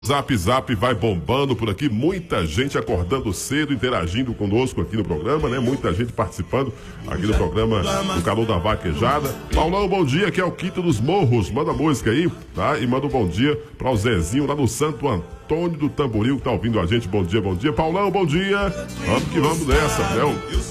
Zap Zap vai bombando por aqui, muita gente acordando cedo, interagindo conosco aqui no programa, né? Muita gente participando aqui no programa do Calor da Vaquejada. Paulão, bom dia, aqui é o Quinto dos Morros, manda música aí, tá? E manda um bom dia para o Zezinho lá no Santo Antônio do Tamboril, que tá ouvindo a gente. Bom dia, bom dia. Paulão, bom dia. Vamos que vamos nessa, né?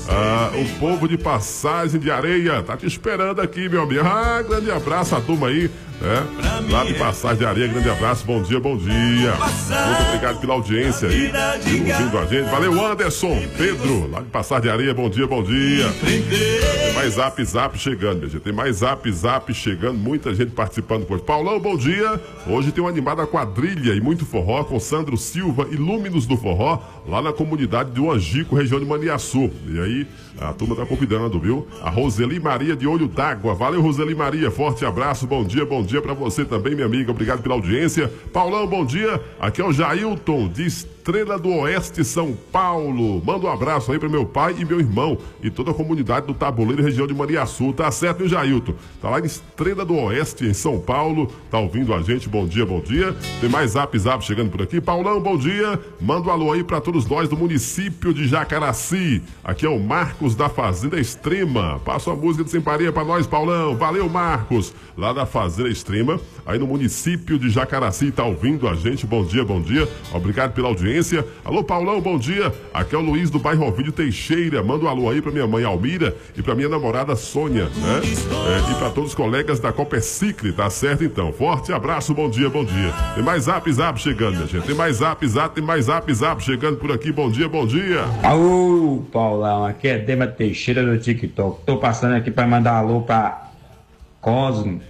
O povo de Passagem de Areia tá te esperando aqui, meu amigo. Ah, grande abraço a turma aí, né? Lá de Passagem de Areia, grande abraço, bom dia, bom dia. Muito obrigado pela audiência aí, ouvindo a gente. Valeu, Anderson, Pedro, lá de Passagem de Areia, bom dia, bom dia. Tem mais Zap Zap chegando, minha gente. Tem mais Zap Zap chegando, muita gente participando com hoje. Paulão, bom dia. Hoje tem uma animada quadrilha e muito forró com Sandro Silva e Lúminos do Forró, lá na comunidade do Angico, região de Maniaçu. E aí, a turma tá convidando, viu? A Roseli Maria de Olho d'Água. Valeu, Roseli Maria, forte abraço, bom dia pra você também, minha amiga. Obrigado pela audiência. Paulão, bom dia. Aqui é o Jailton, de Estrela do Oeste, São Paulo. Manda um abraço aí para meu pai e meu irmão e toda a comunidade do Tabuleiro, região de Maniaçu. Tá certo, viu, Jailton? Tá lá em Estrela do Oeste, em São Paulo. Tá ouvindo a gente, bom dia, bom dia. Tem mais Zap Zap chegando por aqui. Paulão, bom dia. Manda um alô aí para todos nós do município de Jacaraci. Aqui é o Marcos da Fazenda Extrema. Passa a música de Simparia para nós, Paulão. Valeu, Marcos. Lá da Fazenda Extrema, aí no município de Jacaraci, tá ouvindo a gente. Bom dia, bom dia. Obrigado pela audiência. Alô, Paulão, bom dia. Aqui é o Luiz do bairro Ovídio Teixeira. Manda um alô aí pra minha mãe Almira e pra minha namorada Sônia, né? E pra todos os colegas da Copecicle, tá certo então? Forte abraço, bom dia, bom dia. Tem mais Zap Zap chegando, minha gente. Tem mais Zap Zap, tem mais Zap Zap chegando por aqui. Bom dia, bom dia. Alô, Paulão, aqui é Dema Teixeira do TikTok. Tô passando aqui pra mandar alô pra Cosmo,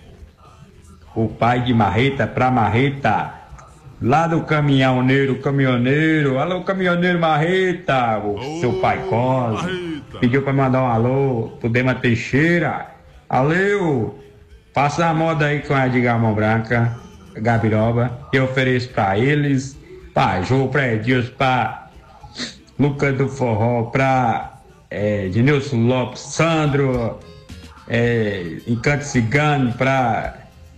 o pai de Marreta, pra Marreta, lá do caminhoneiro. Alô, caminhoneiro Marreta, o seu pai Cosmo. Marreta pediu pra mandar um alô pro Dema Teixeira. Alô, passa a moda aí com a de Gamão Branca, Gabiroba. Eu ofereço pra eles, pra Jô, pra Edilson, pra Lucas do Forró, pra Denilson Lopes, Sandro, Encanto Cigano, pra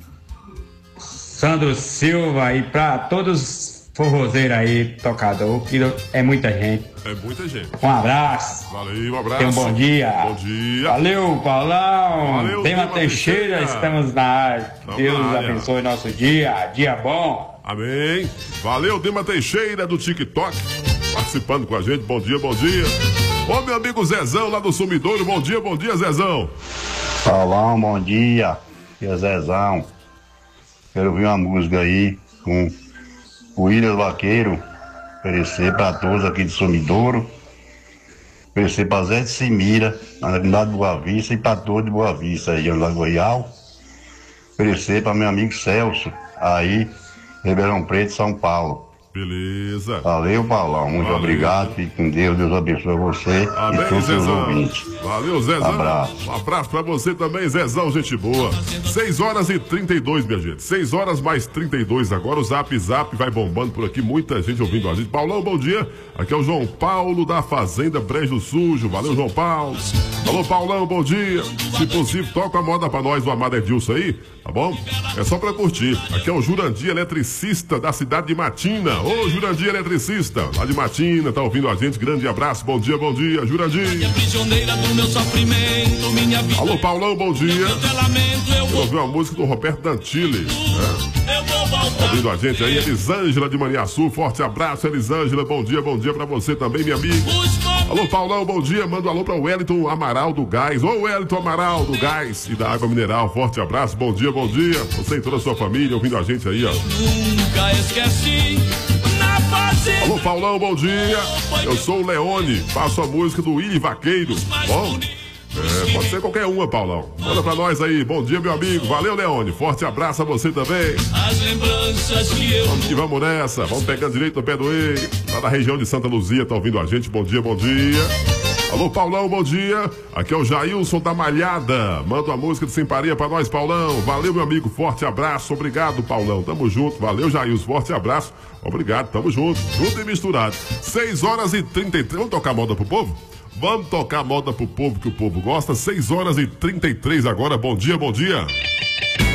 Sandro Silva e pra todos os forrozeiros aí, tocador, que é muita gente. É muita gente. Um abraço. Valeu, um abraço. Tenha um bom dia. Bom dia. Valeu, Paulão. Valeu, Dema Teixeira, estamos na área. Deus abençoe nosso dia. Dia bom. Amém. Valeu, Dema Teixeira do TikTok, participando com a gente. Bom dia, bom dia. Ô, meu amigo Zezão lá do Sumidouro. Bom dia, Zezão. Paulão, bom dia. Aqui é Zezão. Quero ouvir uma música aí com o William Vaqueiro, oferecer para todos aqui de Sumidouro, oferecer para Zé de Simira, na cidade de Boa Vista, e para todos de Boa Vista, aí, Lago Real, oferecer para meu amigo Celso, aí, Ribeirão Preto, São Paulo. Beleza. Valeu, Paulão. Muito obrigado. Fique com Deus. Deus abençoe você. Amém, e todos os seus ouvintes. Valeu, Zezão. Abraço. Um abraço pra você também, Zezão, gente boa. 6h32, minha gente. 6h mais 32 agora. O Zap Zap vai bombando por aqui. Muita gente ouvindo a gente. Paulão, bom dia. Aqui é o João Paulo da Fazenda Brejo Sujo. Valeu, João Paulo. Alô, Paulão, bom dia. Se possível, toca a moda pra nós, o amado Edilson aí, tá bom? É só pra curtir. Aqui é o Jurandir, eletricista da cidade de Matina. Ô, Jurandir, eletricista, lá de Matina, tá ouvindo a gente. Grande abraço, bom dia, Jurandir. Alô, Paulão, bom dia. Eu ouvi uma música do Roberto Dantile, né? Tá ouvindo a gente aí, Elisângela de Maniaçu. Forte abraço, Elisângela, bom dia pra você também, minha amiga. Alô, Paulão, bom dia. Manda um alô pra Wellington Amaral do Gás. Ô, Wellington Amaral do Gás e da Água Mineral. Forte abraço, bom dia. Você e toda a sua família ouvindo a gente aí, ó. Nunca esqueci. Alô, Paulão, bom dia. Eu sou o Leone. Passo a música do Willy Vaqueiro. Bom? Pode ser qualquer uma, Paulão. Manda pra nós aí. Bom dia, meu amigo. Valeu, Leone. Forte abraço a você também. As lembranças que eu... Vamos que vamos nessa. Vamos pegando direito no pé do E. Lá da região de Santa Luzia, tá ouvindo a gente. Bom dia. Alô, Paulão, bom dia. Aqui é o Jailson da Malhada. Manda uma música de Simparia pra nós, Paulão. Valeu, meu amigo. Forte abraço. Obrigado, Paulão. Tamo junto. Valeu, Jailson. Forte abraço. Obrigado. Tamo junto. Junto e misturado. 6h33. Vamos tocar moda pro povo? Vamos tocar moda pro povo que o povo gosta. 6h33 agora. Bom dia.